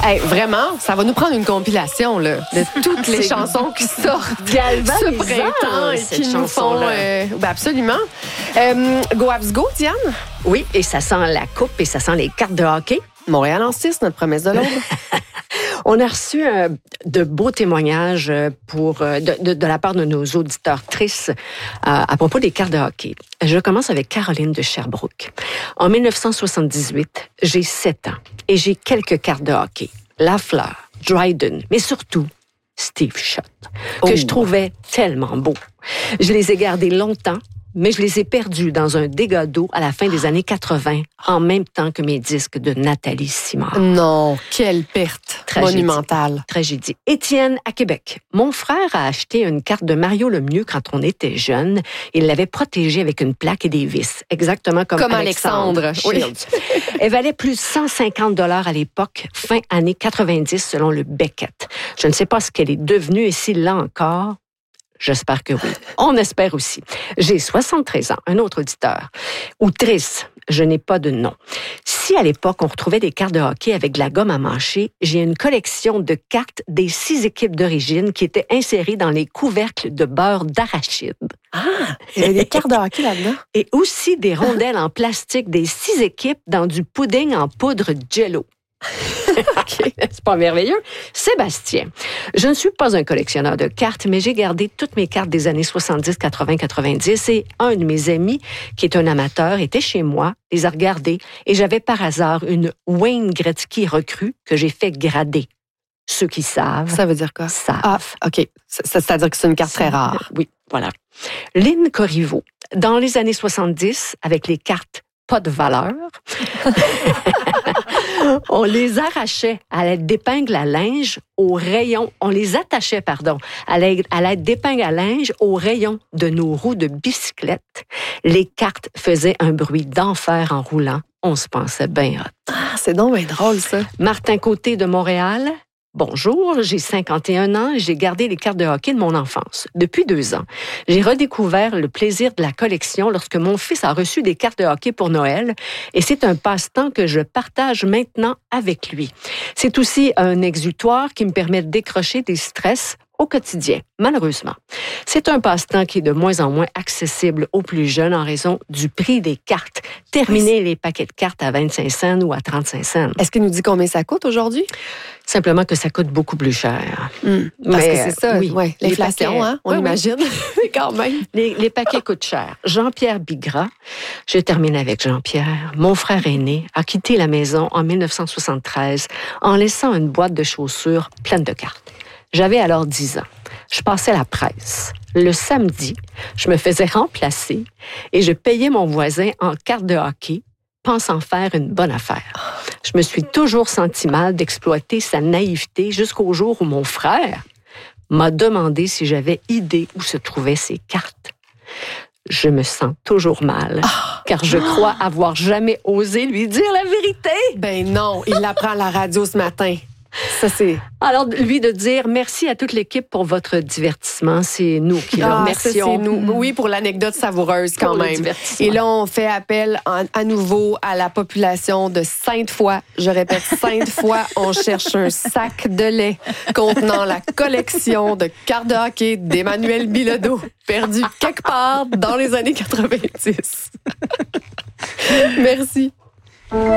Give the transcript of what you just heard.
Hey, vraiment, ça va nous prendre une compilation là, de toutes les chansons qui sortent ce printemps et qui nous font... absolument. Go Habs Go, Diane? Oui, et ça sent la coupe et ça sent les cartes de hockey. Montréal en 6, notre promesse de l'aube. On a reçu de beaux témoignages de la part de nos auditeurs-trices à propos des cartes de hockey. Je commence avec Caroline de Sherbrooke. En 1978, j'ai 7 ans et j'ai quelques cartes de hockey. Lafleur, Dryden, mais surtout Steve Shutt, que je trouvais tellement beau. Je les ai gardés longtemps, mais je les ai perdus dans un dégât d'eau à la fin des années 80, en même temps que mes disques de Nathalie Simard. Non, quelle perte monumentale. Tragédie. Étienne, à Québec. Mon frère a acheté une carte de Mario Lemieux quand on était jeune. Il l'avait protégée avec une plaque et des vis, exactement comme Alexandre Shields. Elle valait plus de 150 $ à l'époque, fin années 90, selon le Beckett. Je ne sais pas ce qu'elle est devenue et s'il l'a encore. J'espère que oui. On espère aussi. J'ai 73 ans, un autre auditeur. Outrice, je n'ai pas de nom. Si à l'époque, on retrouvait des cartes de hockey avec de la gomme à mâcher, j'ai une collection de cartes des 6 équipes d'origine qui étaient insérées dans les couvercles de beurre d'arachide. Ah, il y a des cartes de hockey là-dedans. Et aussi des rondelles en plastique des 6 équipes dans du pudding en poudre Jell-O. Okay. C'est pas merveilleux? Sébastien, je ne suis pas un collectionneur de cartes, mais j'ai gardé toutes mes cartes des années 70, 80, 90 et un de mes amis, qui est un amateur, était chez moi, les a regardées et j'avais par hasard une Wayne Gretzky recrue que j'ai fait grader. Ceux qui savent. Ça veut dire quoi? Savent. Ah, OK. C'est-à-dire que c'est une carte très rare. Oui, voilà. Lynn Corriveau, dans les années 70, avec les cartes pas de valeur, on les arrachait à l'aide d'épingles à linge au rayon, on les attachait, à l'aide d'épingles à linge au rayon de nos roues de bicyclette. Les cartes faisaient un bruit d'enfer en roulant. On se pensait bien hot. Ah, c'est donc bien drôle, ça. Martin Côté de Montréal. Bonjour, j'ai 51 ans et j'ai gardé les cartes de hockey de mon enfance. Depuis 2 ans, j'ai redécouvert le plaisir de la collection lorsque mon fils a reçu des cartes de hockey pour Noël et c'est un passe-temps que je partage maintenant avec lui. C'est aussi un exutoire qui me permet de décrocher des stress au quotidien, malheureusement. C'est un passe-temps qui est de moins en moins accessible aux plus jeunes en raison du prix des cartes. Terminer les paquets de cartes à 25 cents ou à 35 cents. Est-ce qu'il nous dit combien ça coûte aujourd'hui? Simplement que ça coûte beaucoup plus cher. Parce que c'est ça, oui, l'inflation, hein, on imagine. Quand même. Les paquets coûtent cher. Jean-Pierre Bigras, je termine avec Jean-Pierre. Mon frère aîné a quitté la maison en 1973 en laissant une boîte de chaussures pleine de cartes. J'avais alors 10 ans. Je passais la presse. Le samedi, je me faisais remplacer et je payais mon voisin en carte de hockey, pensant faire une bonne affaire. Je me suis toujours senti mal d'exploiter sa naïveté jusqu'au jour où mon frère m'a demandé si j'avais idée où se trouvaient ses cartes. Je me sens toujours mal, car je crois avoir jamais osé lui dire la vérité. Ben non, il l'apprend à la radio ce matin. Ça, c'est... Alors, lui de dire merci à toute l'équipe pour votre divertissement. C'est nous qui le remercions. C'est nous. Oui, pour l'anecdote savoureuse quand même. Et là, on fait appel à nouveau à la population de Sainte-Foy. Je répète, Sainte-Foy, on cherche un sac de lait contenant la collection de cartes de hockey d'Emmanuel Bilodeau, perdu quelque part dans les années 90. Merci.